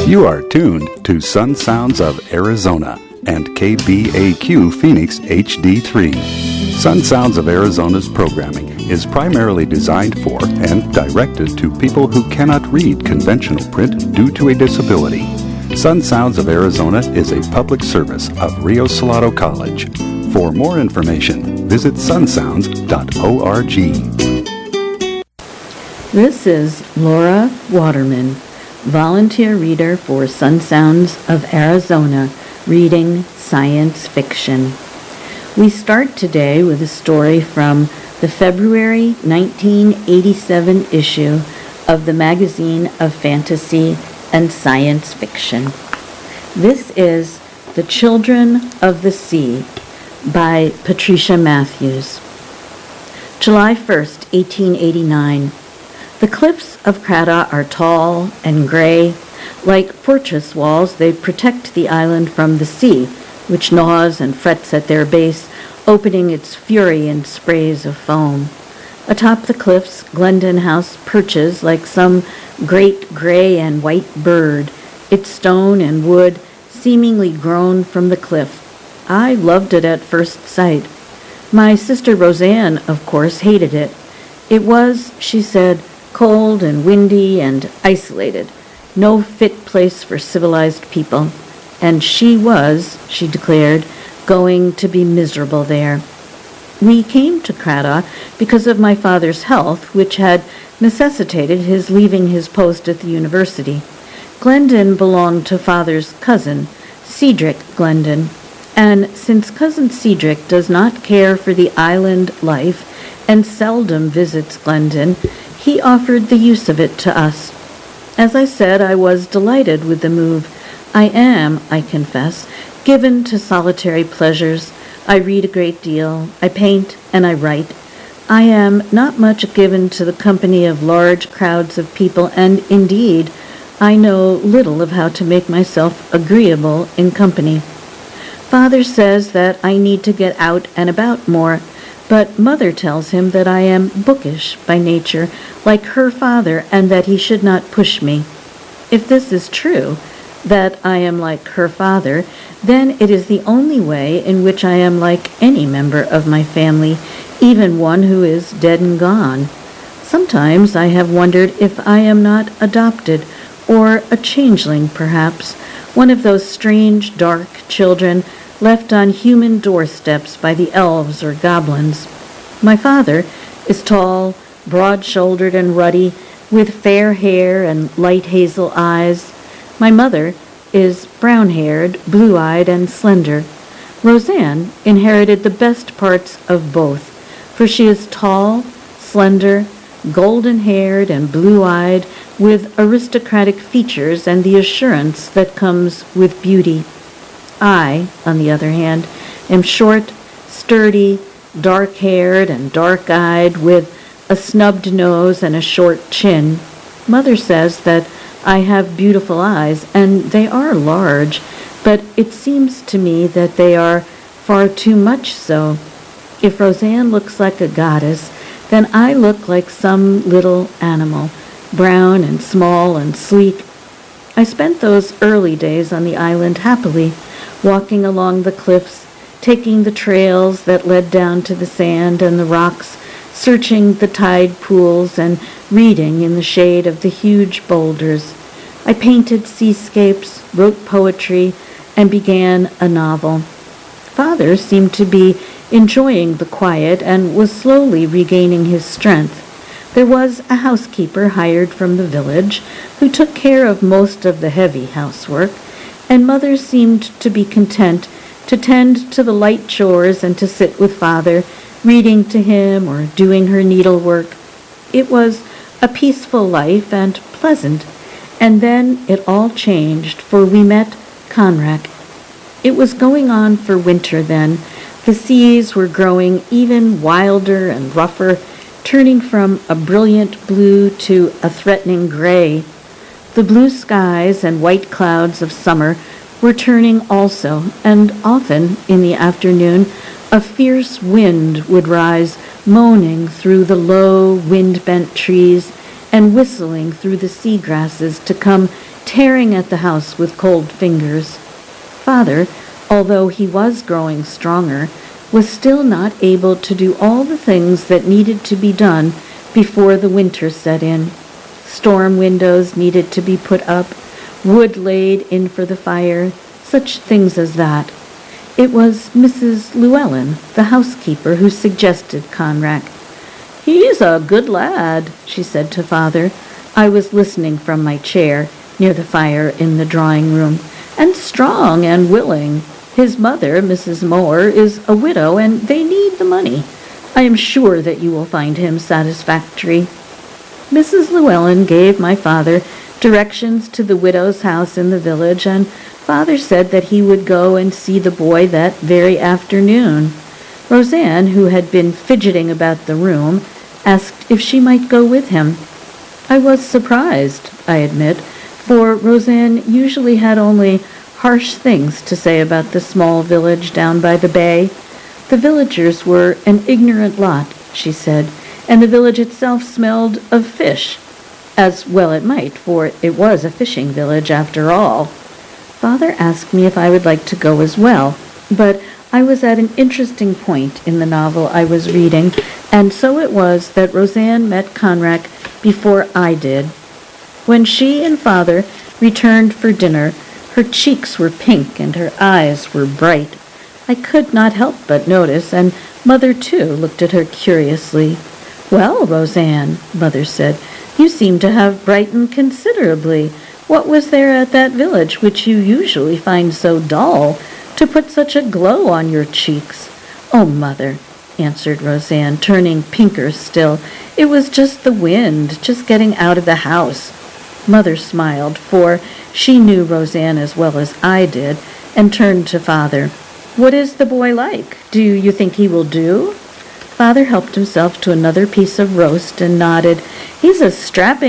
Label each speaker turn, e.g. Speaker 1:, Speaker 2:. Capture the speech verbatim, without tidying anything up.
Speaker 1: You are tuned to Sun Sounds of Arizona and K B A Q Phoenix H D three. Sun Sounds of Arizona's programming is primarily designed for and directed to people who cannot read conventional print due to a disability. Sun Sounds of Arizona is a public service of Rio Salado College. For more information, visit sun sounds dot org.
Speaker 2: This is Laura Waterman, volunteer reader for Sun Sounds of Arizona, reading science fiction. We start today with a story from the February nineteen eighty-seven issue of the Magazine of Fantasy and Science Fiction. This is The Children of the Sea by Patricia Matthews. July first, eighteen eighty-nine. The cliffs of Cradock are tall and gray. Like fortress walls, they protect the island from the sea, which gnaws and frets at their base, opening its fury in sprays of foam. Atop the cliffs, Glendon House perches like some great gray and white bird, its stone and wood seemingly grown from the cliff. I loved it at first sight. My sister Roseanne, of course, hated it. It was, she said, cold and windy and isolated, no fit place for civilized people, and she was, she declared, going to be miserable there. We came to Cradock because of my father's health, which had necessitated his leaving his post at the university. Glendon belonged to father's cousin, Cedric Glendon, and since cousin Cedric does not care for the island life and seldom visits Glendon, he offered the use of it to us. As I said, I was delighted with the move. I am, I confess, given to solitary pleasures. I read a great deal, I paint, and I write. I am not much given to the company of large crowds of people, and indeed, I know little of how to make myself agreeable in company. Father says that I need to get out and about more, but Mother tells him that I am bookish by nature, like her father, and that he should not push me. If this is true, that I am like her father, then it is the only way in which I am like any member of my family, even one who is dead and gone. Sometimes I have wondered if I am not adopted, or a changeling, perhaps, one of those strange, dark children left on human doorsteps by the elves or goblins. My father is tall, broad-shouldered and ruddy, with fair hair and light hazel eyes. My mother is brown-haired, blue-eyed, and slender. Roseanne inherited the best parts of both, for she is tall, slender, golden-haired, and blue-eyed, with aristocratic features and the assurance that comes with beauty. I, on the other hand, am short, sturdy, dark-haired, and dark-eyed, with a snubbed nose and a short chin. Mother says that I have beautiful eyes, and they are large, but it seems to me that they are far too much so. If Roseanne looks like a goddess, then I look like some little animal, brown and small and sleek. I spent those early days on the island happily, walking along the cliffs, taking the trails that led down to the sand and the rocks, searching the tide pools and reading in the shade of the huge boulders. I painted seascapes, wrote poetry, and began a novel. Father seemed to be enjoying the quiet and was slowly regaining his strength. There was a housekeeper hired from the village who took care of most of the heavy housework, and Mother seemed to be content to tend to the light chores and to sit with Father, reading to him or doing her needlework. It was a peaceful life and pleasant, and then it all changed, for we met Conrack. It was going on for winter then. The seas were growing even wilder and rougher, turning from a brilliant blue to a threatening gray. The blue skies and white clouds of summer were turning also, and often in the afternoon a fierce wind would rise, moaning through the low, wind-bent trees and whistling through the sea grasses to come tearing at the house with cold fingers. Father, although he was growing stronger, was still not able to do all the things that needed to be done before the winter set in. Storm windows needed to be put up, wood laid in for the fire, such things as that. It was Missus Llewellyn, the housekeeper, who suggested Conrack. "He's a good lad," she said to Father. I was listening from my chair near the fire in the drawing room, "and strong and willing. His mother, Missus Moore, is a widow, and they need the money. I am sure that you will find him satisfactory." Missus Llewellyn gave my father directions to the widow's house in the village, and Father said that he would go and see the boy that very afternoon. Roseanne, who had been fidgeting about the room, asked if she might go with him. I was surprised, I admit, for Roseanne usually had only harsh things to say about the small village down by the bay. The villagers were an ignorant lot, she said, and the village itself smelled of fish. As well it might, for it was a fishing village after all. Father asked me if I would like to go as well, but I was at an interesting point in the novel I was reading, and so it was that Roseanne met Conrack before I did. When she and Father returned for dinner, her cheeks were pink and her eyes were bright. I could not help but notice, and Mother, too, looked at her curiously. "Well, Roseanne," Mother said, "you seem to have brightened considerably. What was there at that village which you usually find so dull, to put such a glow on your cheeks?" "Oh, Mother," answered Roseanne, turning pinker still, "it was just the wind, just getting out of the house." Mother smiled, for she knew Roseanne as well as I did, and turned to Father. "What is the boy like? Do you think he will do?" Father helped himself to another piece of roast and nodded. "He's a strapping